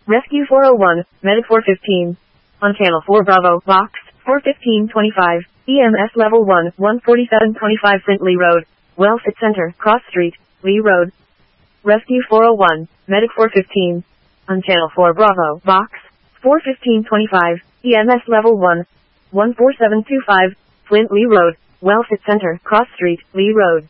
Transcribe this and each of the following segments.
Rescue 401, Medic 415. On Channel 4 Bravo, Box 41525, EMS Level 1, 14725 St. Lee Road, Wellfit Center, Cross Street, Lee Road. Rescue 401, Medic 415. On Channel 4 Bravo, Box 41525, EMS Level 1, 14725, Flint Lee Road, Wellfit Center, Cross Street, Lee Road.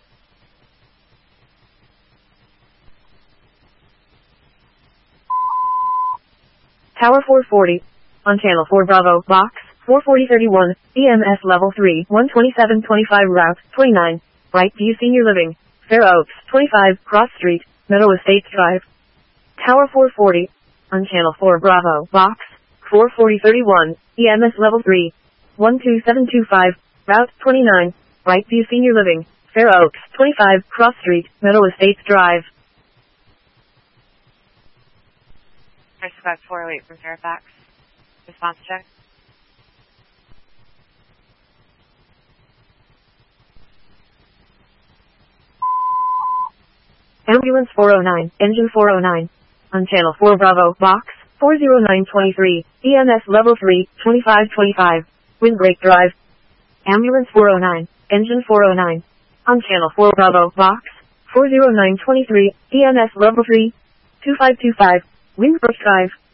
Tower 440. On Channel 4 Bravo, Box 44031, EMS Level 3, 12725 Route 29, Brightview Senior Living, Fair Oaks, 25, Cross Street, Meadow Estates Drive. Tower 440. On Channel 4 Bravo, Box 44031, EMS Level 3, 12725, Route 29, Brightview Senior Living, Fair Oaks, 25, Cross Street, Meadow Estates Drive. Squad 408 from Fairfax. Response check. Ambulance 409, Engine 409. On Channel 4 Bravo, Box 40923, EMS Level 3, 2525, Windbreak Drive. Ambulance 409, Engine 409. On Channel 4 Bravo, Box 40923, EMS Level 3, 2525, Windbreak Drive.